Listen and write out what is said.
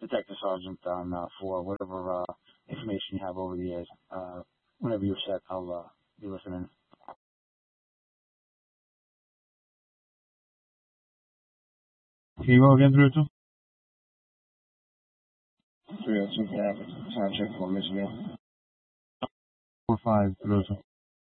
Detective Sergeant on for whatever information you have over the years. Whenever you're set, I'll be listening. Can you go again, Bruto? 302 traffic. Sound check for Michigan. 4-5, Bruto.